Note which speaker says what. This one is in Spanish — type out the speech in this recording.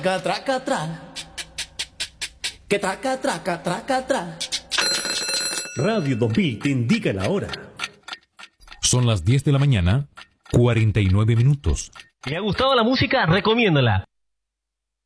Speaker 1: traca, traca, tra. Que traca, traca, traca, tra.
Speaker 2: Radio 2000 te indica la hora.
Speaker 3: Son las 10 de la mañana, 49 minutos.
Speaker 4: ¿Le ha gustado la música? Recomiéndala.